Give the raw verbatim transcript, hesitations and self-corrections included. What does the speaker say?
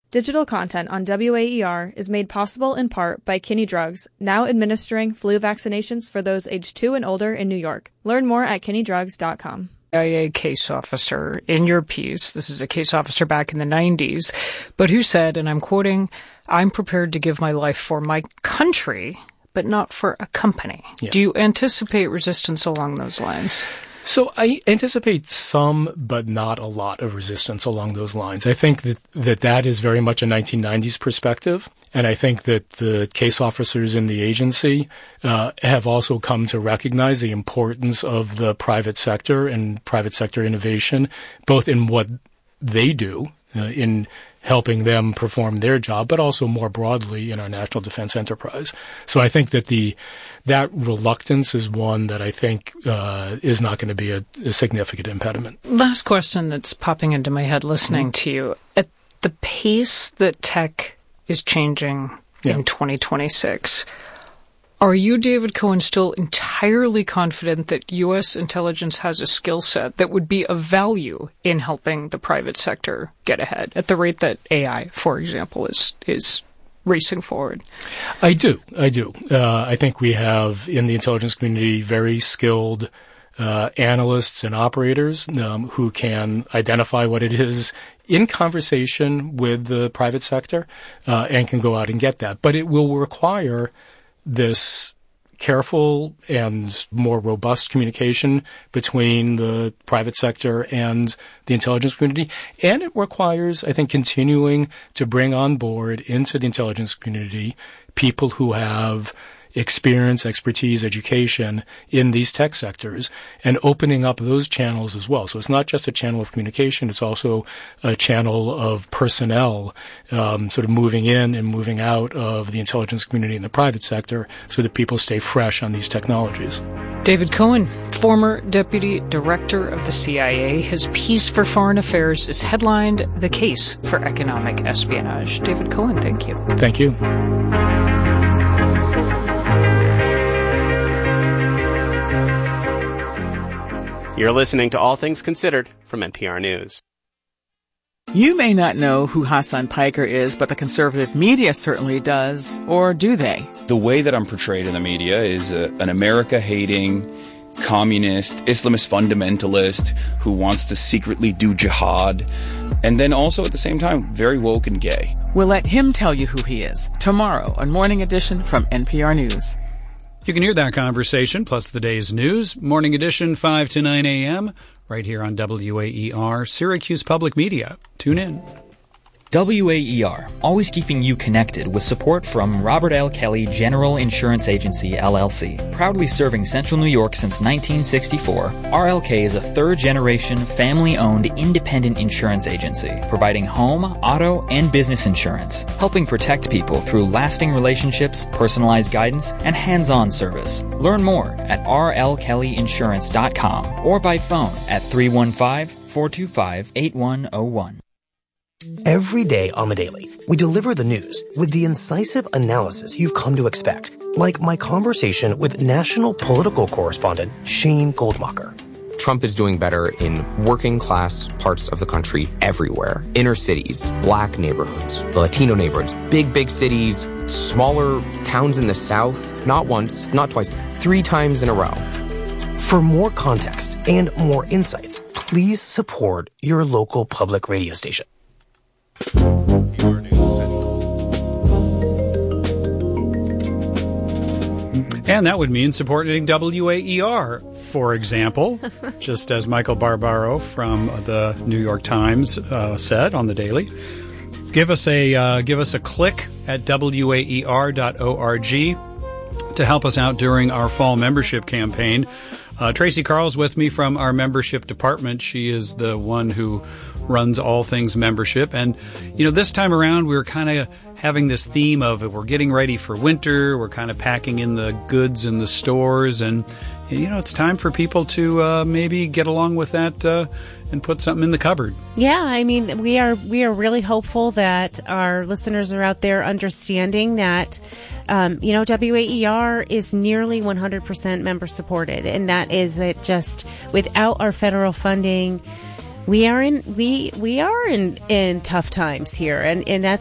Digital content on W A E R is made possible in part by Kinney Drugs, now administering flu vaccinations for those aged two and older in New York. Learn more at kinney drugs dot com. C I A case officer in your piece, this is a case officer back in the nineties, but who said, and I'm quoting, "I'm prepared to give my life for my country, but not for a company." Yeah. Do you anticipate resistance along those lines? So I anticipate some, but not a lot of resistance along those lines. I think that that, that is very much a nineteen nineties perspective. And I think that the case officers in the agency uh, have also come to recognize the importance of the private sector and private sector innovation, both in what they do, uh, in helping them perform their job, but also more broadly in our national defense enterprise. So I think that the that reluctance is one that I think uh, is not going to be a, a significant impediment. Last question that's popping into my head listening mm-hmm. to you. At the pace that tech is changing yeah. in twenty twenty-six, are you, David Cohen, still entirely confident that U S intelligence has a skill set that would be of value in helping the private sector get ahead at the rate that A I, for example, is is racing forward? I do. I do. Uh, I think we have in the intelligence community very skilled uh, analysts and operators um, who can identify what it is in conversation with the private sector uh, and can go out and get that. But it will require this careful and more robust communication between the private sector and the intelligence community. And it requires, I think, continuing to bring on board into the intelligence community people who have experience, expertise, education in these tech sectors and opening up those channels as well. So it's not just a channel of communication, it's also a channel of personnel um, sort of moving in and moving out of the intelligence community and the private sector so that people stay fresh on these technologies. David Cohen, former Deputy Director of the C I A. His piece for Foreign Affairs is headlined "The Case for Economic Espionage." David Cohen, thank you. Thank you. You're listening to All Things Considered from N P R News. You may not know who Hassan Piker is, but the conservative media certainly does. Or do they? The way that I'm portrayed in the media is a, an America-hating, communist, Islamist fundamentalist who wants to secretly do jihad. And then also at the same time, very woke and gay. We'll let him tell you who he is tomorrow on Morning Edition from N P R News. You can hear that conversation, plus the day's news, Morning Edition, five to nine a.m., right here on W A E R, Syracuse Public Media. Tune in. W A E R, always keeping you connected with support from Robert L. Kelly General Insurance Agency, L L C. Proudly serving Central New York since nineteen sixty-four, R L K is a third-generation, family-owned, independent insurance agency, providing home, auto, and business insurance, helping protect people through lasting relationships, personalized guidance, and hands-on service. Learn more at r l kelly insurance dot com or by phone at three one five, four two five, eight one zero one. Every day on The Daily, we deliver the news with the incisive analysis you've come to expect, like my conversation with national political correspondent Shane Goldmacher. Trump is doing better in working-class parts of the country everywhere. Inner cities, black neighborhoods, Latino neighborhoods, big, big cities, smaller towns in the South, not once, not twice, three times in a row. For more context and more insights, please support your local public radio station. And that would mean supporting W A E R, for example, just as Michael Barbaro from the New York Times uh, said on The Daily. Give us a uh, give us a click at W A E R dot org to help us out during our fall membership campaign. Uh, Tracy Carl's with me from our membership department. She is the one who runs all things membership. And, you know, this time around, we were kind of having this theme of we're getting ready for winter. We're kind of packing in the goods in the stores. And, you know, it's time for people to uh, maybe get along with that uh, and put something in the cupboard. Yeah, I mean, we are we are really hopeful that our listeners are out there understanding that, um, you know, W A E R is nearly one hundred percent member supported. And that is it just without our federal funding. We are in we we are in, in tough times here, and, and that's